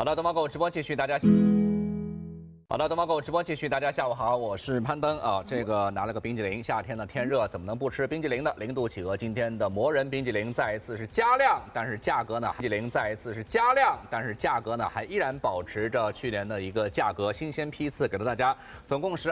好的，东方购物直播继续，大家。好的，东方购物直播继续，大家下午好，我是攀登啊。这个拿了个冰激凌，夏天呢天热，怎么能不吃冰激凌呢？0度企鹅今天的魔人冰激凌再一次是加量，但是价格呢，冰激凌再一次是加量，但是价格呢还依然保持着去年的一个价格，新鲜批次给了大家，总共是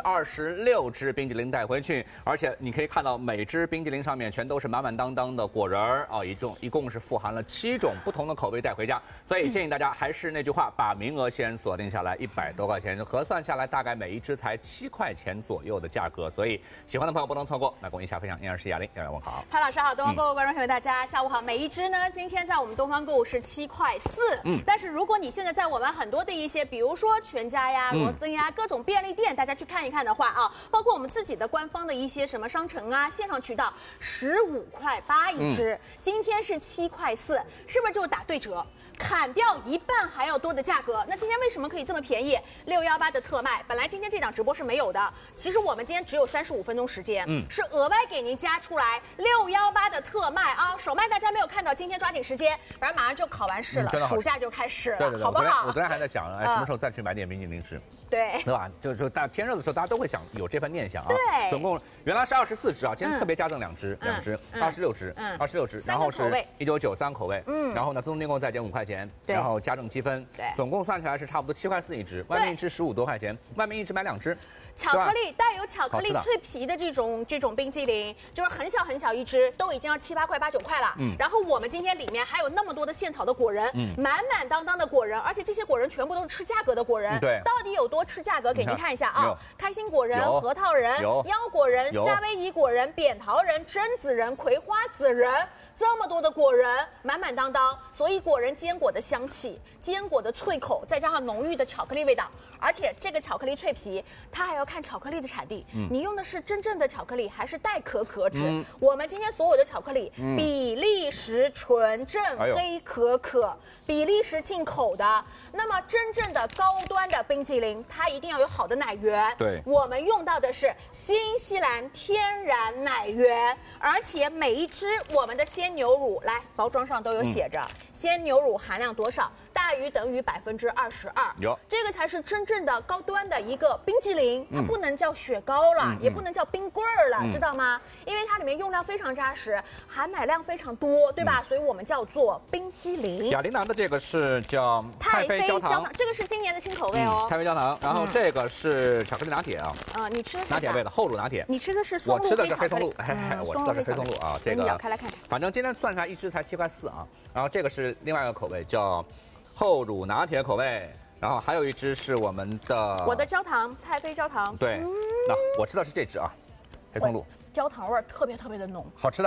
26只冰激凌带回去，而且你可以看到每只冰激凌上面全都是满满当当的果仁儿啊，一共是富含了7种不同的口味带回家，所以建议大家还是那句话，把名额先锁定下来，100多块钱核算下来大概每一只才7块钱左右的价格，所以喜欢的朋友不能错过。那恭喜一下分享，依然是雅玲，雅玲问好。 潘老师好，东方购物观众朋友大家下午好。每一只呢，今天在我们东方购物是7块4，但是如果你现在在我们很多的一些，比如说全家呀、罗森呀、各种便利店，大家去看一看的话啊，包括我们自己的官方的一些什么商城啊、线上渠道，15块8一只，今天是7块4，是不是就打对折？砍掉1半还要多的价格，那今天为什么可以这么便宜？618的特卖，本来今天这档直播是没有的，其实我们今天只有35分钟时间，是额外给您加出来618的特卖啊，首卖大家没有看到，今天抓紧时间，反正马上就考完试了，暑假就开始了， 对， 好不好？ 我昨天还在想，什么时候再去买点冰淇淋吃？ 对吧？就是说，天热的时候，大家都会想有这份念想啊。 对， 总共原来是24只啊，今天特别加赠2只，26只，然后是1993口味，然后呢，自动订购再减5块钱，然后加赠积分，对，总共算起来是差不多7块4一只，外面一只15多块钱，外面一只买2只。 巧克力带有巧克力脆皮的这种冰淇淋，就是很小很小一只，都已经要7、8块、8、9块了。然后我们今天里面还有那么多的现炒的果仁，满满当当的果仁，而且这些果仁全部都是吃价格的果仁。 对， 到底有多吃价格？给您看一下啊，开心果仁、核桃仁、腰果仁、夏威夷果仁、扁桃仁、榛子仁、葵花籽仁。这么多的果仁，满满当当，所以果仁坚果的香气、坚果的脆口，再加上浓郁的巧克力味道，而且这个巧克力脆皮，它还要看巧克力的产地，你用的是真正的巧克力还是代可可脂？我们今天所有的巧克力，比利时纯正黑可可，比利时进口的。那么真正的高端的冰淇淋，它一定要有好的奶源。 对， 我们用到的是新西兰天然奶源，而且每一只我们的鲜牛乳，来包装上都有写着，鲜牛乳含量多少，大于等于22%，这个才是真正的高端的一个冰激凌，它不能叫雪糕了，也不能叫冰棍儿了，知道吗？因为它里面用料非常扎实，含奶量非常多，对吧？所以我们叫做冰激凌。 雅琳拿的这个是叫太妃焦糖， 这个是今年的新口味哦， 太妃焦糖。然后这个是巧克力拿铁啊， 你吃的拿铁味的厚乳拿铁， 你吃的是松露， 我吃的是黑松露，我吃的是黑松露啊。这个咬开来看看， 反正今天算下来一只才7块4啊。然后这个是另外一个口味叫厚乳拿铁口味，然后还有一只是我的焦糖，太妃焦糖。 对，那我吃的是这只啊，黑松露， 焦糖味儿特别的浓， 好吃的。